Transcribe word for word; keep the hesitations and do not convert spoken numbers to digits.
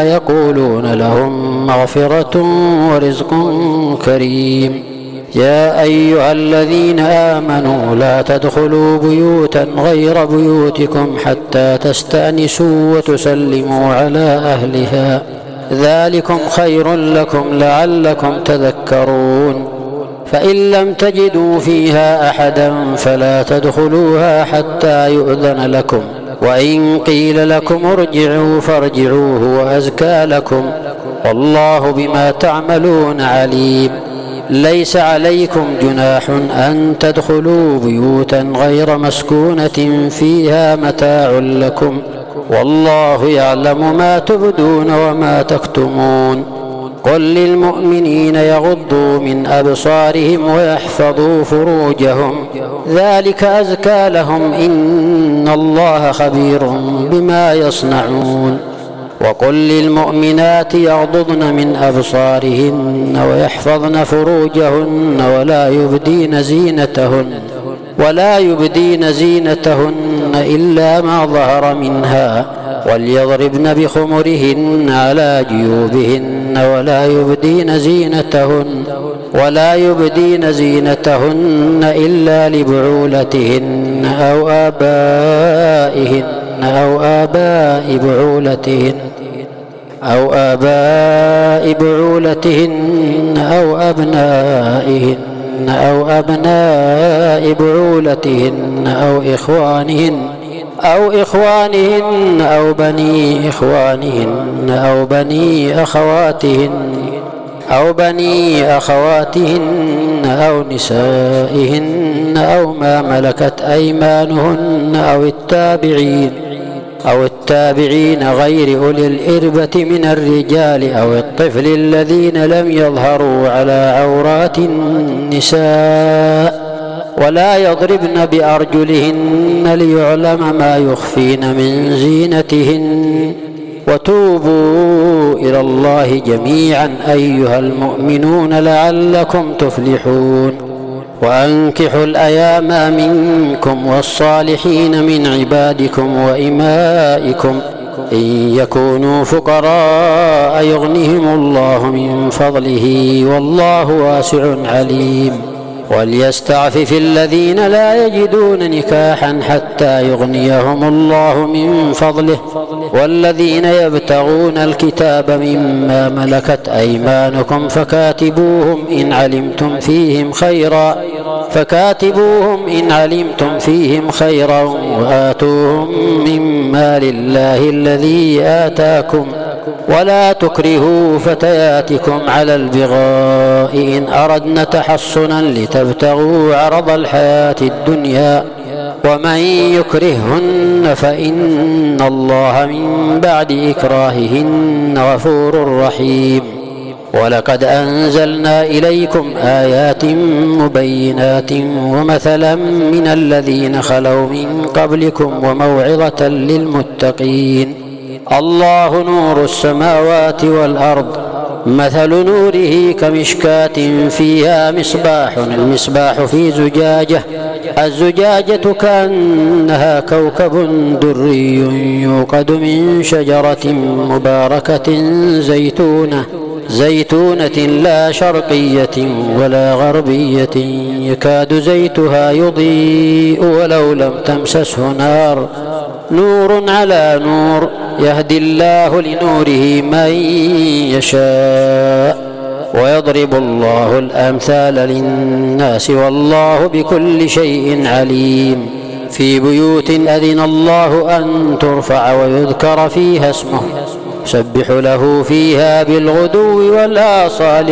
يقولون لهم مغفرة ورزق كريم. يا أيها الذين آمنوا لا تدخلوا بيوتا غير بيوتكم حتى تستأنسوا وتسلموا على أهلها، ذلكم خير لكم لعلكم تذكرون. فإن لم تجدوا فيها أحدا فلا تدخلوها حتى يؤذن لكم، وإن قيل لكم ارجعوا فارجعوا هو أزكى لكم، والله بما تعملون عليم. ليس عليكم جناح أن تدخلوا بيوتا غير مسكونة فيها متاع لكم، والله يعلم ما تبدون وما تكتمون. قل للمؤمنين يغضوا من أبصارهم ويحفظوا فروجهم، ذلك أزكى لهم، إن الله خبير بما يصنعون. وقل للمؤمنات يغضضن من أبصارهن ويحفظن فروجهن ولا يبدين زينتهن ولا يبدين زينتهن إلا ما ظهر منها، وليضربن بخمرهن على جيوبهن ولا يبدين زينتهن ولا يبدين زينتهن إلا لبعولتهن أو آبائهن أو آباء بعولتهن أو آباء بعولتهن أو أبنائهن أو أبناء بعولتهن أو إخوانهن أو إخوانهن أو بني إخوانهن أو بني أخواتهن أو بني أخواتهن أو نسائهن أو ما ملكت أيمانهن أو التابعين أو التابعين غير أولي الإربة من الرجال أو الطفل الذين لم يظهروا على عورات النساء، ولا يضربن بأرجلهن ليعلم ما يخفين من زينتهن. وتوبوا إلى الله جميعا أيها المؤمنون لعلكم تفلحون. وأنكحوا الأيام منكم والصالحين من عبادكم وإمائكم إن يكونوا فقراء يغنهم الله من فضله، والله واسع عليم. وليستعفف الذين لا يجدون نكاحا حتى يغنيهم الله من فضله، والذين يبتغون الكتاب مما ملكت أيمانكم فكاتبوهم إن علمتم فيهم خيرا فكاتبوهم إن علمتم فيهم خيرا وآتوهم من مال الله الذي آتاكم، ولا تكرهوا فتياتكم على البغاء إن أردن تحصنا لتبتغوا عرض الحياة الدنيا، ومن يكرههن فإن الله من بعد إكراههن غفور رحيم. ولقد أنزلنا إليكم آيات مبينات ومثلا من الذين خلوا من قبلكم وموعظة للمتقين. الله نور السماوات والأرض، مثل نوره كمشكاة فيها مصباح، المصباح في زجاجة، الزجاجة كأنها كوكب دري يوقد من شجرة مباركة زيتونة زيتونة لا شرقية ولا غربية يكاد زيتها يضيء ولو لم تمسسه نار، نور على نور، يهدي الله لنوره من يشاء، ويضرب الله الأمثال للناس والله بكل شيء عليم. في بيوت أذن الله أن ترفع ويذكر فيها اسمه يسبح له فيها بالغدو والآصال